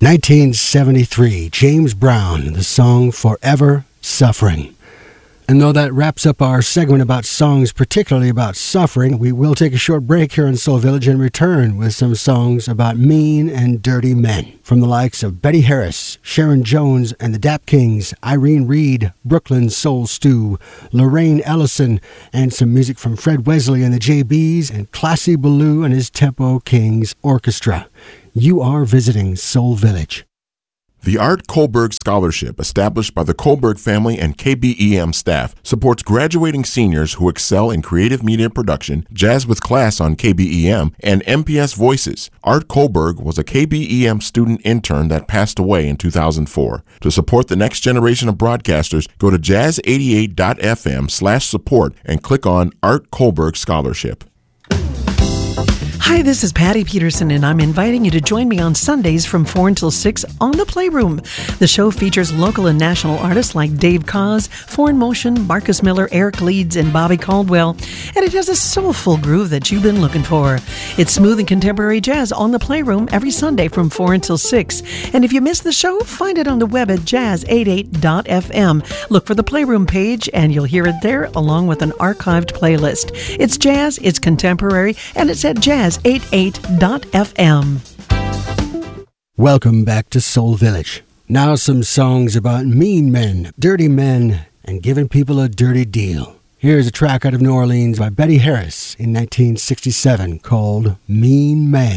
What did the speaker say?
1973, James Brown, the song Forever Suffering. And though that wraps up our segment about songs particularly about suffering, we will take a short break here in Soul Village and return with some songs about mean and dirty men. From the likes of Betty Harris, Sharon Jones and the Dap Kings, Irene Reed, Brooklyn Soul Stew, Lorraine Ellison, and some music from Fred Wesley and the JBs and Classy Ballou and his Tempo Kings Orchestra. You are visiting Soul Village. The Art Kohlberg Scholarship, established by the Kohlberg family and KBEM staff, supports graduating seniors who excel in creative media production, jazz with class on KBEM, and MPS Voices. Art Kohlberg was a KBEM student intern that passed away in 2004. To support the next generation of broadcasters, go to jazz88.fm/support and click on Art Kohlberg Scholarship. Hi, this is Patty Peterson, and I'm inviting you to join me on Sundays from 4 until 6 on The Playroom. The show features local and national artists like Dave Koz, Foreign Motion, Marcus Miller, Eric Leeds, and Bobby Caldwell, and it has a soulful groove that you've been looking for. It's smooth and contemporary jazz on The Playroom every Sunday from 4 until 6. And if you miss the show, find it on the web at jazz88.fm. Look for The Playroom page, and you'll hear it there along with an archived playlist. It's jazz, it's contemporary, and it's at jazz88.fm. Welcome back to Soul Village. Now some songs about mean men, dirty men, and giving people a dirty deal. Here's a track out of New Orleans by Betty Harris in 1967 called Mean Man.